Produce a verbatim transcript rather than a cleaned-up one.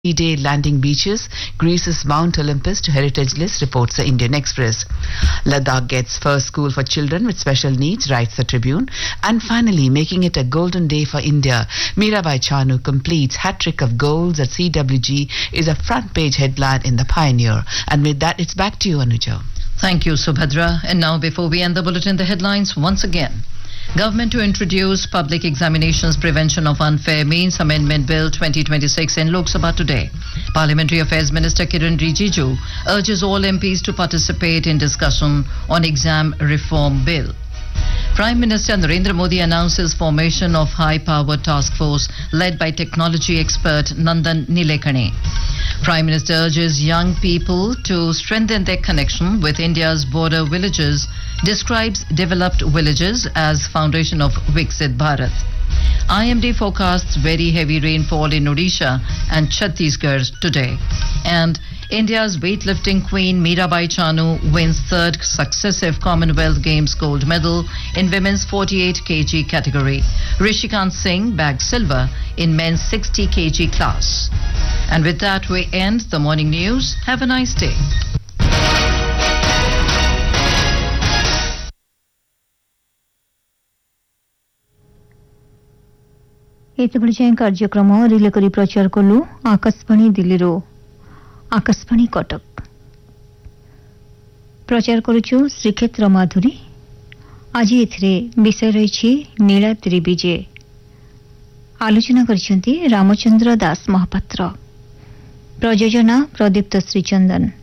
Three-day landing beaches, Greece's Mount Olympus to heritage list, reports the Indian Express. Ladakh gets first school for children with special needs, writes the Tribune. And finally, making it a golden day for India, Mirabai Chanu completes hat-trick of goals at C W G is a front-page headline in the Pioneer. And with that, it's back to you, Anuja. Thank you, Subhadra. And now, before we end the bulletin, the headlines once again. Government to introduce Public Examinations Prevention of Unfair Means Amendment Bill twenty twenty-six in Lok Sabha today. Parliamentary Affairs Minister Kiran Rijiju urges all M Ps to participate in discussion on exam reform bill. Prime Minister Narendra Modi announces formation of high-powered task force led by technology expert Nandan Nilekani. Prime Minister urges young people to strengthen their connection with India's border villages, describes developed villages as foundation of Viksit Bharat. I M D forecasts very heavy rainfall in Odisha and Chhattisgarh today. And India's weightlifting queen Mirabai Chanu wins third successive Commonwealth Games gold medal in women's forty-eight kilogram category. Rishikant Singh bagged silver in men's sixty kilogram class. And with that, we end the morning news. Have a nice day. ଏତେବେଳେ ଯାଏଁ କାର୍ଯ୍ୟକ୍ରମ relay କରି ପ୍ରଚାର କଲୁ ଆକାଶବାଣୀ ଦିଲ୍ଲୀରୁ ଆକାଶବାଣୀ କଟକ ପ୍ରଚାର କରୁଛୁ ଶ୍ରୀକ୍ଷେତ୍ର ମାଧୁରୀ। ଆଜି ଏଥିରେ ବିଷୟ ରହିଛି ନୀଳାଦ୍ରି ବିଜେ। ଆଲୋଚନା କରିଛନ୍ତି ରାମଚନ୍ଦ୍ର ଦାସ ମହାପାତ୍ର। ପ୍ରଯୋଜନା ପ୍ରଦୀପ୍ତ ଶ୍ରୀଚନ୍ଦନ।